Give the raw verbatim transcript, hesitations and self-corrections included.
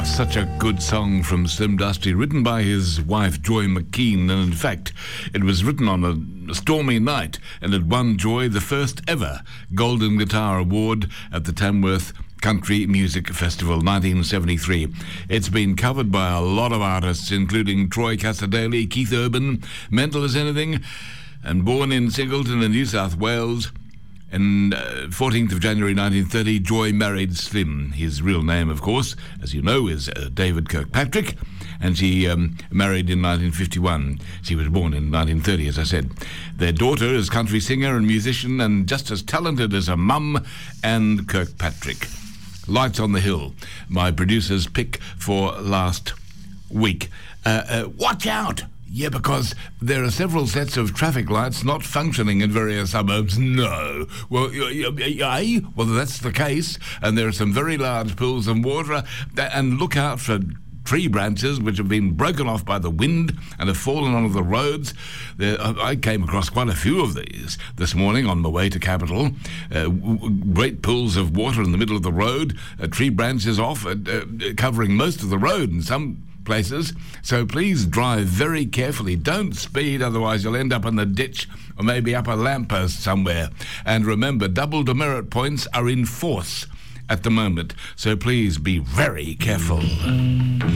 Such a good song from Slim Dusty, written by his wife Joy McKean, and in fact it was written on a stormy night and it won Joy the first ever Golden Guitar Award at the Tamworth Country Music Festival nineteen seventy-three. It's been covered by a lot of artists, including Troy Cassar-Daley, Keith Urban, Mental as Anything, and born in Singleton in New South Wales. And uh, fourteenth of January nineteen thirty, Joy married Slim. His real name, of course, as you know, is uh, David Kirkpatrick, and she um, married in nineteen fifty-one. She was born in nineteen thirty, as I said. Their daughter is country singer and musician and just as talented as her mum and Kirkpatrick. Lights on the Hill, my producer's pick for last week. Uh, uh, watch out! Yeah, because there are several sets of traffic lights not functioning in various suburbs. No. Well, aye, well, that's the case. And there are some very large pools of water. And look out for tree branches which have been broken off by the wind and have fallen onto the roads. There, I came across quite a few of these this morning on my way to Capital. Uh, great pools of water in the middle of the road, uh, tree branches off, uh, uh, covering most of the road in some places. So please drive very carefully. Don't speed, otherwise you'll end up in the ditch or maybe up a lamppost somewhere. And remember, double demerit points are in force at the moment, so please be very careful.